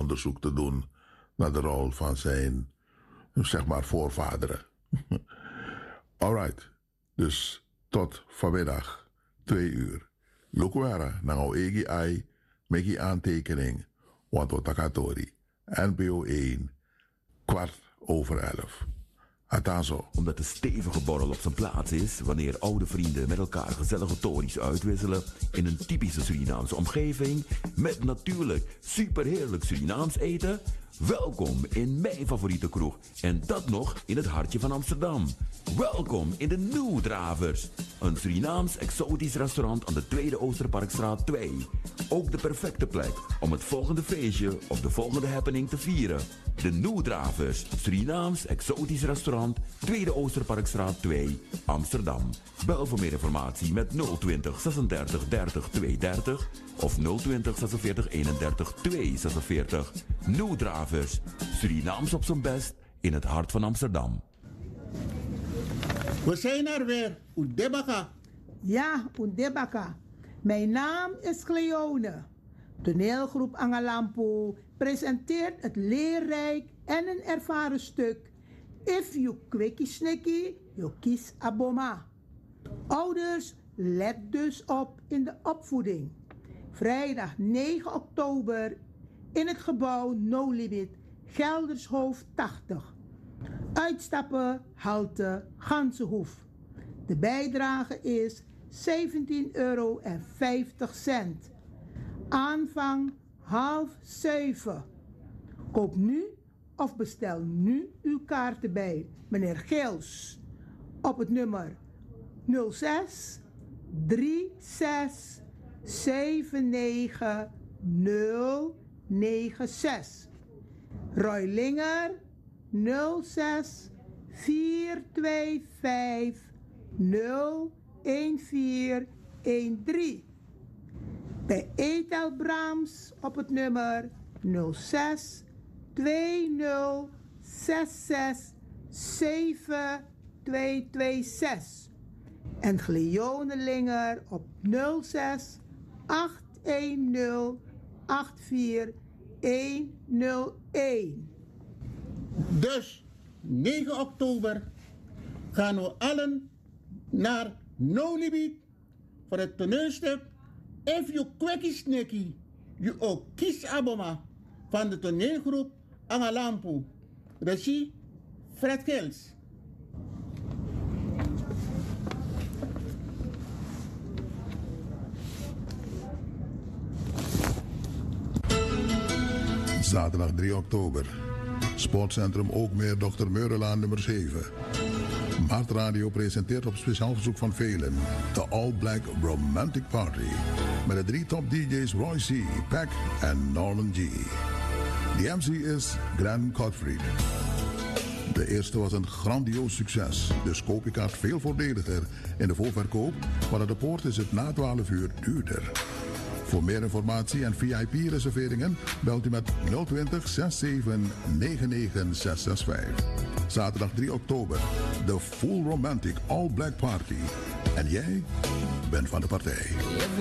onderzoek te doen naar de rol van zijn, zeg maar, voorvaderen. Alright, dus tot vanmiddag, 2 uur. Lukwara, na egi ai, meki aantekening, want otakatori, NPO 1, 11:15. Atanzo. Omdat de stevige borrel op zijn plaats is wanneer oude vrienden met elkaar gezellige tories uitwisselen in een typische Surinaamse omgeving met natuurlijk superheerlijk Surinaams eten. Welkom in mijn favoriete kroeg en dat nog in het hartje van Amsterdam. Welkom in de Nieuwdravers, een Surinaams exotisch restaurant aan de Tweede Oosterparkstraat 2. Ook de perfecte plek om het volgende feestje of de volgende happening te vieren. De Nieuwdravers, Surinaams exotisch restaurant, Tweede Oosterparkstraat 2, Amsterdam. Bel voor meer informatie met 020 36 30 230 of 020 46 31 246. Nieuwdravers, Surinaams op zijn best in het hart van Amsterdam. We zijn er weer, Oedebaka. Ja, Oedebaka. Mijn naam is Cleone. Toneelgroep Angalampo presenteert het leerrijk en een ervaren stuk If you kwikkie snikkie, you kies aboma. Ouders, let dus op in de opvoeding. Vrijdag 9 oktober in het gebouw No Limit, Geldershoofd 80. Uitstappen, halte, Gansenhoef. De bijdrage is €17,50. Aanvang 6:30. Koop nu of bestel nu uw kaarten bij meneer Geels op het nummer 06 36 79 096. Roy Linger 06 425 01413. Bij Etel Brahms op het nummer 06 20 66 7226. En Gleonelinger op 06 810 84101. Dus 9 oktober gaan we allen naar No Limit voor het toneelstuk If You Kwekkie Snikkie, You Ook Kies Aboma van de toneelgroep Angalampo. Regie Fred Gils. Zaterdag 3 oktober. Sportcentrum Ookmeer Dr. Meurelaan nummer 7. Mart Radio presenteert op speciaal verzoek van velen de All Black Romantic Party. Met de 3 top DJ's Roy C., Peck en Norman G. De MC is Glenn Gottfried. De eerste was een grandioos succes, dus koop je kaart veel voordeliger in de voorverkoop, maar aan de poort is het na 12 uur duurder. Voor meer informatie en VIP-reserveringen belt u met 020 67 99 665. Zaterdag 3 oktober, de Full Romantic All Black Party. En jij bent van de partij.